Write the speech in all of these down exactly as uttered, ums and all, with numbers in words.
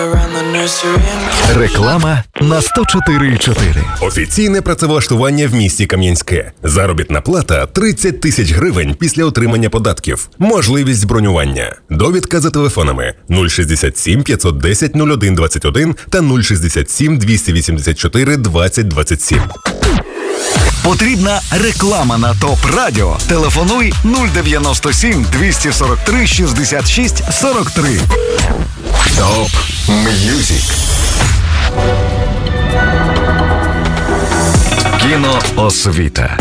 Реклама на сто чотири і чотири. Офіційне працевлаштування в місті Кам'янське. Заробітна плата тридцять тисяч гривень після отримання податків. Можливість бронювання. Довідка за телефонами нуль шістдесят сім п'ятсот десять нуль один двадцять один та нуль шістдесят сім двісті вісімдесят чотири двадцять двадцять сім. Потрібна реклама на ТОП Радіо. Телефонуй нуль дев'яносто сім двісті сорок три шістдесят шість сорок три. ТОП М'юзик. Кіноосвіта.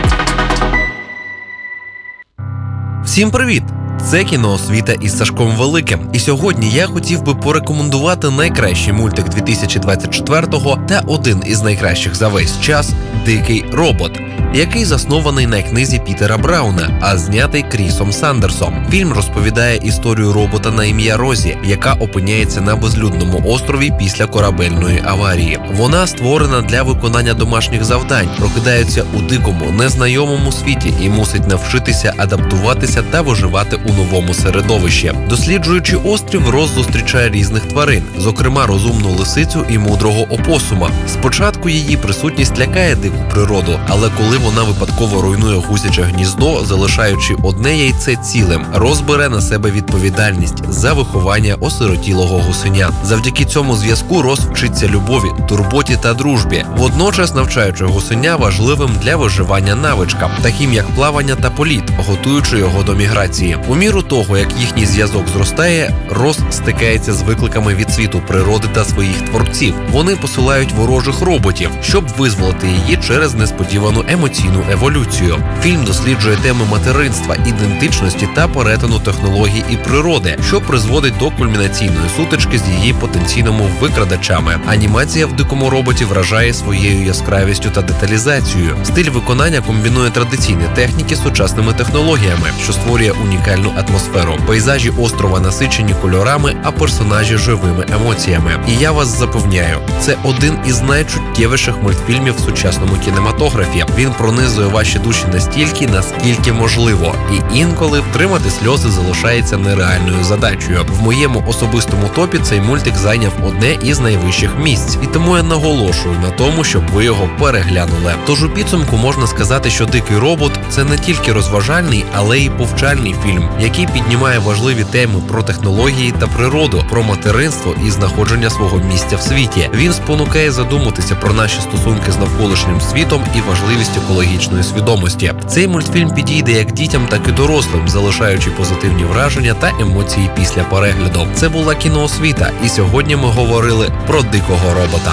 Всім привіт! Це «Кіноосвіта» із Сашком Великим. І сьогодні я хотів би порекомендувати найкращий мультик дві тисячі двадцять четвертого та один із найкращих за весь час «Дикий робот», який заснований на книзі Пітера Брауна, а знятий Крісом Сандерсом. Фільм розповідає історію робота на ім'я Розі, яка опиняється на безлюдному острові після корабельної аварії. Вона створена для виконання домашніх завдань, прокидається у дикому, незнайомому світі і мусить навчитися адаптуватися та виживати у новому середовищі. Досліджуючи острів, Роз зустрічає різних тварин, зокрема розумну лисицю і мудрого опосума. Спочатку її присутність лякає дику природу, але коли вона випадково руйнує гусяче гніздо, залишаючи одне яйце цілим, Роз бере на себе відповідальність за виховання осиротілого гусеня. Завдяки цьому зв'язку Роз вчиться любові, турботі та дружбі, водночас навчаючи гусеня важливим для виживання навичкам, таким як плавання та політ, готуючи його до міграції. У міру того, як їхній зв'язок зростає, Роз стикається з викликами від світу природи та своїх творців. Вони посилають ворожих роботів, щоб визволити її через несподівану емоційну еволюцію. Фільм досліджує теми материнства, ідентичності та перетину технологій і природи, що призводить до кульмінаційної сутички з її потенційними викрадачами. Анімація в «Дикому роботі» вражає своєю яскравістю та деталізацією. Стиль виконання комбінує традиційні техніки з сучасними технологіями, що створює унікальну атмосферу. Пейзажі острова насичені кольорами, а персонажі живими емоціями. І я вас запевняю, це один із найчуттєвіших мультфільмів в сучасному кінематографі. Він пронизує ваші душі настільки, наскільки можливо. І інколи втримати сльози залишається нереальною задачею. В моєму особистому топі цей мультик зайняв одне із найвищих місць. І тому я наголошую на тому, щоб ви його переглянули. Тож у підсумку можна сказати, що «Дикий робот» – це не тільки розважальний, але й повчальний фільм, який піднімає важливі теми про технології та природу, про материнство і знаходження свого місця в світі. Він спонукає задуматися про наші стосунки з навколишнім світом і важливість екологічної свідомості. Цей мультфільм підійде як дітям, так і дорослим, залишаючи позитивні враження та емоції після перегляду. Це була «Кіноосвіта», і сьогодні ми говорили про дикого робота.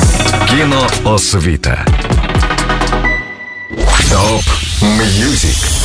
Кіноосвіта. ТОП М'юзик.